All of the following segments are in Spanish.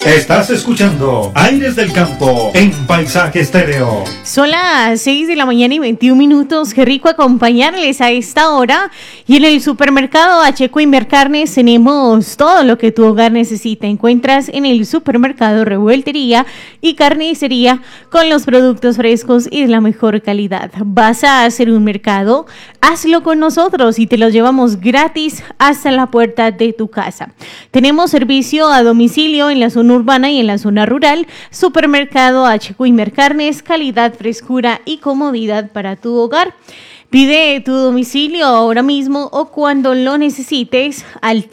Estás escuchando Aires del Campo en Paisaje Estéreo. Son las 6 de la mañana y 21 minutos. Qué rico acompañarles a esta hora. Y en el supermercado Acheco Invercarnes tenemos todo lo que tu hogar necesita. Encuentras en el supermercado revueltería y carnicería con los productos frescos y de la mejor calidad. ¿Vas a hacer un mercado? Hazlo con nosotros y te los llevamos gratis hasta la puerta de tu casa. Tenemos servicio a domicilio en la zona urbana y en la zona rural. Supermercado Acheco Invercarnes, calidad, frescura y comodidad para tu hogar. Pide tu domicilio ahora mismo o cuando lo necesites al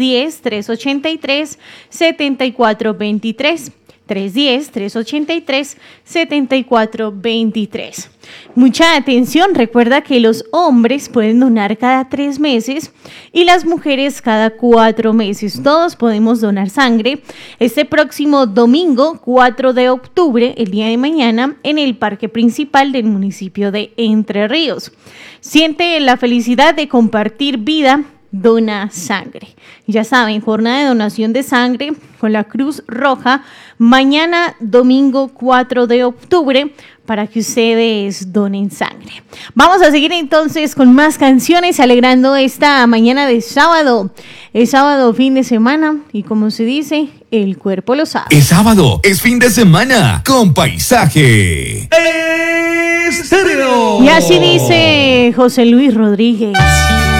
310-383-7423. 310-383-7423. Mucha atención, recuerda que los hombres pueden donar cada 3 meses y las mujeres cada 4 meses. Todos podemos donar sangre este próximo domingo 4 de octubre, el día de mañana, en el parque principal del municipio de Entre Ríos. Siente la felicidad de compartir vida. Dona sangre. Ya saben, jornada de donación de sangre con la Cruz Roja mañana domingo 4 de octubre para que ustedes donen sangre. Vamos a seguir entonces con más canciones alegrando esta mañana de sábado. Es sábado, fin de semana y como se dice, el cuerpo lo sabe. Es sábado, es fin de semana con Paisaje Estéreo. Y así dice José Luis Rodríguez.